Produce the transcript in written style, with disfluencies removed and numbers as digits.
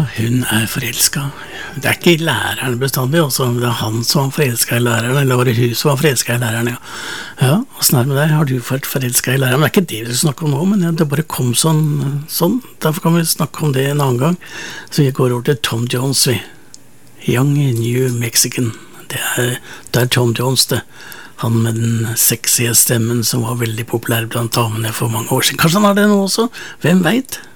hun forelsket. Det ikke i læreren bestandig, også. Det han som var forelsket i læreren, eller var det hun som var forelsket i læreren, ja. Ja, hvordan med deg? Har du vært forelsket i læreren? Det ikke det vi skal snakke om nå, men det bare kom sånn. Derfor kan vi snakke om det en annen gang. Så vi går over til Tom Jones, vi. Young New Mexican. Det Tom Jones, det. Han med den sexy stemmen som var veldig populær blant damene for mange år siden. Kanskje han har det nå også? Hvem vet?